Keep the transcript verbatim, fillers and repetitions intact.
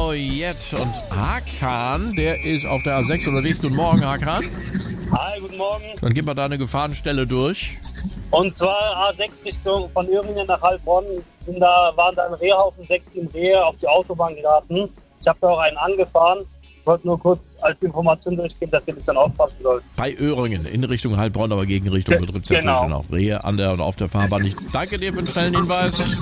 jetzt. Und Hakan, der ist auf der A sechs unterwegs. Guten Morgen, Hakan. Hi, guten Morgen. Dann gib mal deine Gefahrenstelle durch. Und zwar A sechs Richtung von Öhringen nach Heilbronn. Sind da, waren da im Rehhaufen sechs Team Rehe auf die Autobahn geraten. Ich habe da auch einen angefahren. Ich wollte nur kurz als Information durchgeben, dass ihr das dann aufpassen sollt. Bei Öhringen, in Richtung Heilbronn, aber gegen Richtung Betriebszentrum. Genau. Rehe an der und auf der Fahrbahn. Ich danke dir für den schnellen Hinweis.